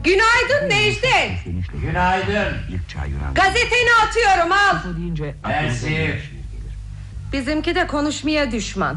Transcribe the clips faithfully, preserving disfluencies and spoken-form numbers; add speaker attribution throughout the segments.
Speaker 1: Günaydın Necdet.
Speaker 2: Günaydın.
Speaker 1: Gazeteni atıyorum, al.
Speaker 2: Mersi.
Speaker 1: Bizimki de konuşmaya düşman.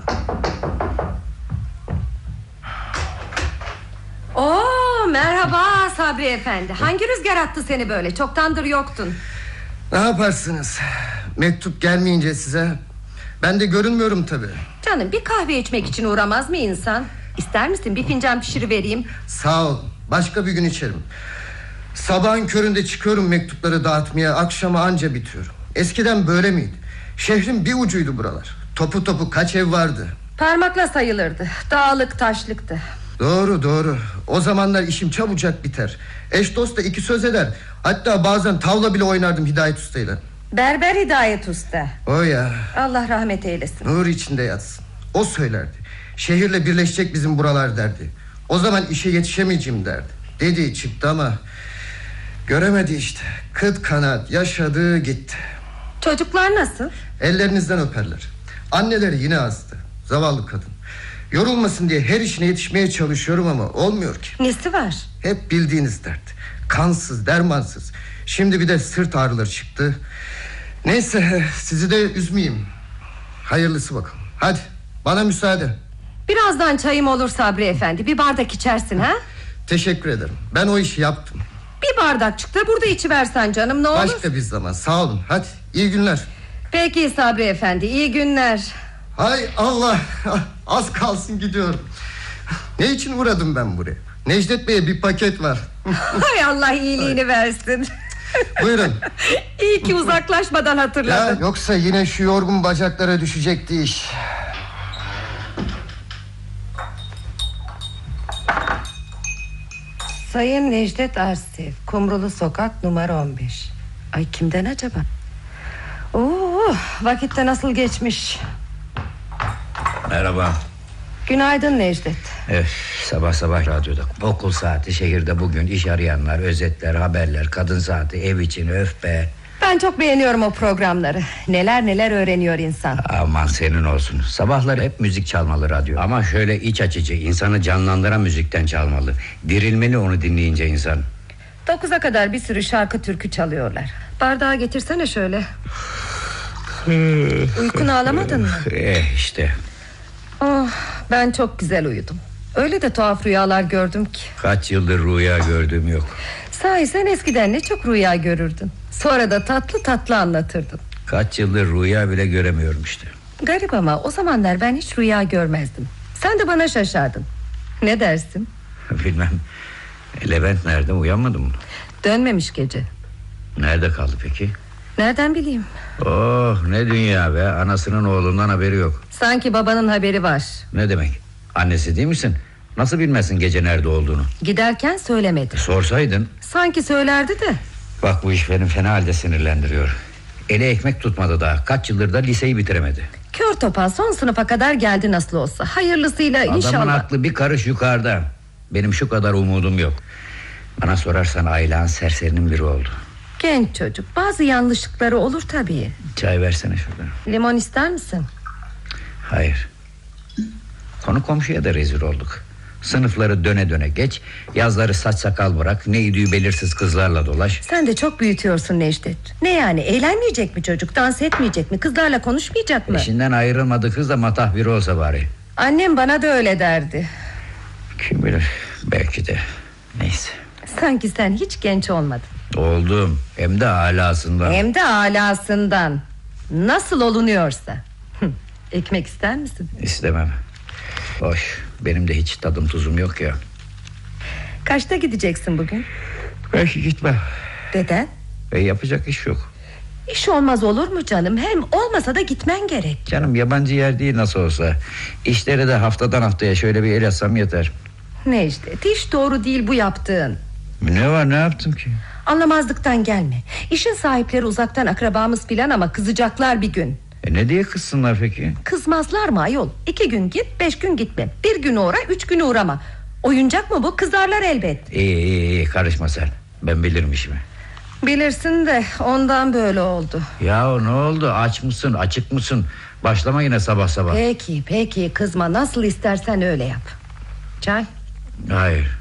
Speaker 1: Oo, merhaba Sabri Efendi. Hangi rüzgar attı seni böyle? Çoktandır yoktun.
Speaker 3: Ne yaparsınız? Mektup gelmeyince size ben de görünmüyorum tabii.
Speaker 1: Canım, bir kahve içmek için uğramaz mı insan? İster misin bir fincan pişirivereyim?
Speaker 3: Sağ ol, başka bir gün içerim. Sabahın köründe çıkıyorum mektupları dağıtmaya, akşama anca bitiyorum. Eskiden böyle miydi? Şehrin bir ucuydu buralar. Topu topu kaç ev vardı?
Speaker 1: Parmakla sayılırdı. Dağlık taşlıktı.
Speaker 3: Doğru doğru. O zamanlar işim çabucak biter. Eş dost da iki söz eder. Hatta bazen tavla bile oynardım Hidayet Usta'yla.
Speaker 1: Berber Hidayet Usta.
Speaker 3: O ya.
Speaker 1: Allah rahmet eylesin.
Speaker 3: Nur içinde yatsın. O söylerdi. Şehirle birleşecek bizim buralar derdi. O zaman işe yetişemeyeceğim derdi. Dediği çıktı ama göremedi işte. Kıt kanat yaşadı gitti.
Speaker 1: Çocuklar nasıl?
Speaker 3: Ellerinizden öperler. Anneleri yine azdı. Zavallı kadın. Yorulmasın diye her işine yetişmeye çalışıyorum ama olmuyor ki.
Speaker 1: Nesi var?
Speaker 3: Hep bildiğiniz dert. Kansız, dermansız. Şimdi bir de sırt ağrıları çıktı. Neyse, sizi de üzmeyeyim. Hayırlısı bakalım. Hadi bana müsaade.
Speaker 1: Birazdan çayım olur Sabri Efendi. Bir bardak içersin ha?
Speaker 3: Teşekkür ederim. Ben o işi yaptım.
Speaker 1: Bir bardakçık da burada içiversen canım, ne olur.
Speaker 3: Başka bir zaman, sağ olun. Hadi iyi günler.
Speaker 1: Peki Sabri Efendi, iyi günler.
Speaker 3: Hay Allah, az kalsın gidiyorum. Ne için uğradım ben buraya? Necdet Bey'e bir paket var.
Speaker 1: Hay Allah iyiliğini versin.
Speaker 3: Buyurun.
Speaker 1: İyi ki uzaklaşmadan hatırladın.
Speaker 3: Ya, yoksa yine şu yorgun bacaklara düşecekti iş.
Speaker 1: Sayın Necdet Arsev, Kumrulu Sokak numara on beş. Ay, kimden acaba? Oo, vakitte nasıl geçmiş.
Speaker 4: Merhaba.
Speaker 1: Günaydın Necdet.
Speaker 4: Öf, sabah sabah radyoda okul saati, şehirde bugün, iş arayanlar, özetler, haberler, kadın saati, ev için, öf be.
Speaker 1: Ben çok beğeniyorum o programları. Neler neler öğreniyor insan.
Speaker 4: Aman senin olsun. Sabahları hep müzik çalmalı radyo. Ama şöyle iç açıcı, insanı canlandıran müzikten çalmalı. Dirilmeli onu dinleyince insan.
Speaker 1: Dokuza kadar bir sürü şarkı türkü çalıyorlar. Bardağı getirsene şöyle. Uykunu alamadın mı?
Speaker 4: Eh işte.
Speaker 1: Oh, ben çok güzel uyudum. Öyle de tuhaf rüyalar gördüm ki.
Speaker 4: Kaç yıldır rüya gördüğüm yok.
Speaker 1: Sahi sen eskiden ne çok rüya görürdün. Sonra da tatlı tatlı anlatırdın.
Speaker 4: Kaç yıldır rüya bile göremiyorum işte.
Speaker 1: Garip ama o zamanlar ben hiç rüya görmezdim. Sen de bana şaşardın. Ne dersin?
Speaker 4: Bilmem. Levent nerede, uyanmadı mı?
Speaker 1: Dönmemiş gece.
Speaker 4: Nerede kaldı peki?
Speaker 1: Nereden bileyim?
Speaker 4: Oh ne dünya be, anasının oğlundan haberi yok.
Speaker 1: Sanki babanın haberi var.
Speaker 4: Ne demek? Annesi değil misin? Nasıl bilmezsin gece nerede olduğunu?
Speaker 1: Giderken söylemedi.
Speaker 4: Sorsaydın.
Speaker 1: Sanki söylerdi de.
Speaker 4: Bak bu iş beni fena halde sinirlendiriyor. Eli ekmek tutmadı daha. Kaç yıldır da liseyi bitiremedi.
Speaker 1: Kör topal son sınıfa kadar geldi nasıl olsa. Hayırlısıyla inşallah.
Speaker 4: Adamın aklı bir karış yukarıda. Benim şu kadar umudum yok. Bana sorarsan Aylan serserinin biri oldu.
Speaker 1: Genç çocuk, bazı yanlışlıkları olur tabii.
Speaker 4: Çay versene şuradan.
Speaker 1: Limon ister misin?
Speaker 4: Hayır. Konu komşuya da rezil olduk. Sınıfları döne döne geç, yazları saç sakal bırak, ne idüğü belirsiz kızlarla dolaş.
Speaker 1: Sen de çok büyütüyorsun Necdet. Ne yani, eğlenmeyecek mi çocuk, dans etmeyecek mi, kızlarla konuşmayacak mı?
Speaker 4: Eşinden ayrılmadı kız da matah biri olsa bari.
Speaker 1: Annem bana da öyle derdi.
Speaker 4: Kim bilir, belki de. Neyse.
Speaker 1: Sanki sen hiç genç olmadın.
Speaker 4: Oldum, hem de alasından.
Speaker 1: Hem de alasından. Nasıl olunuyorsa. Ekmek ister misin?
Speaker 4: İstemem. Hoş, benim de hiç tadım tuzum yok ya.
Speaker 1: Kaçta gideceksin bugün?
Speaker 4: Belki gitme.
Speaker 1: Neden?
Speaker 4: E, yapacak iş yok.
Speaker 1: İş olmaz olur mu canım? Hem olmasa da gitmen gerek.
Speaker 4: Canım yabancı yer değil nasıl olsa. İşleri de haftadan haftaya şöyle bir el atsam yeter.
Speaker 1: Necdet, hiç doğru değil bu yaptığın.
Speaker 4: Ne var, ne yaptım ki?
Speaker 1: Anlamazlıktan gelme. İşin sahipleri uzaktan akrabamız filan ama kızacaklar bir gün.
Speaker 4: E ne diye kızsınlar peki?
Speaker 1: Kızmazlar mı ayol? İki gün git, beş gün gitme. Bir gün uğra, üç gün uğrama. Oyuncak mı bu? Kızarlar elbet.
Speaker 4: İyi iyi iyi, karışma sen. Ben bilirim işimi.
Speaker 1: Bilirsin de ondan böyle oldu.
Speaker 4: Ya ne oldu, aç mısın, açık mısın? Başlama yine sabah sabah.
Speaker 1: Peki peki, kızma, nasıl istersen öyle yap. Çay?
Speaker 4: Hayır.